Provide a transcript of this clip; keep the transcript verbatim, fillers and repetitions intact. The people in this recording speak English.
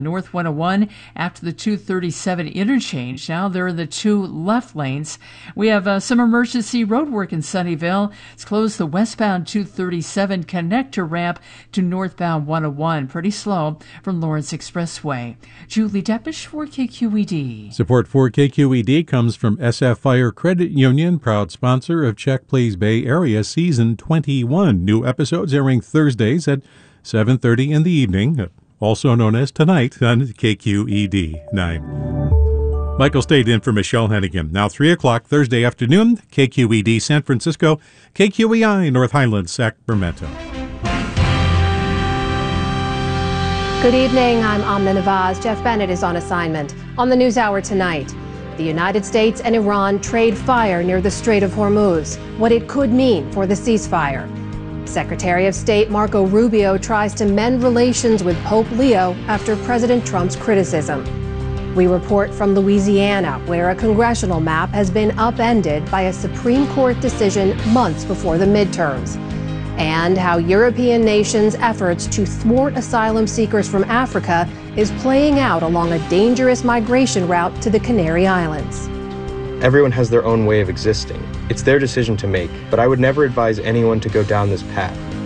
North one oh one after the two thirty-seven interchange. Now they're in the two left lanes. We have uh, some emergency road work in Sunnyvale. It's closed the westbound two thirty-seven connector ramp to northbound one oh one. Pretty slow from Lawrence Expressway. Julie Deppish for K Q E D. Support for K Q E D comes from S F Fire Credit Union, proud sponsor of Czech Plays Bay Area Season twenty-one. New episodes airing Thursdays at seven thirty in the evening. Also known as Tonight on K Q E D nine. Michael stayed in for Michelle Hennigan. Now three o'clock Thursday afternoon, K Q E D San Francisco, K Q E I North Highlands, Sacramento. Good evening, I'm Amna Nawaz. Jeff Bennett is on assignment. On the NewsHour tonight, the United States and Iran trade fire near the Strait of Hormuz, what it could mean for the ceasefire. Secretary of State Marco Rubio tries to mend relations with Pope Leo after President Trump's criticism. We report from Louisiana, where a congressional map has been upended by a Supreme Court decision months before the midterms, and how European nations' efforts to thwart asylum seekers from Africa is playing out along a dangerous migration route to the Canary Islands. Everyone has their own way of existing. It's their decision to make, but I would never advise anyone to go down this path.